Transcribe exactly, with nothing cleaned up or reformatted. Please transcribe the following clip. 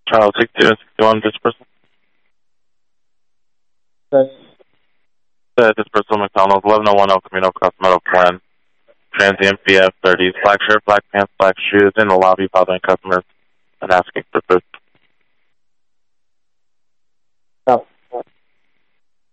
Charles sixty-two and sixty-one, this person. Okay. Uh, this person, McDonald's, eleven oh one El Camino, Cross Meadow Glen. Transient B F thirties, black shirt, black pants, black shoes, in the lobby bothering customers and asking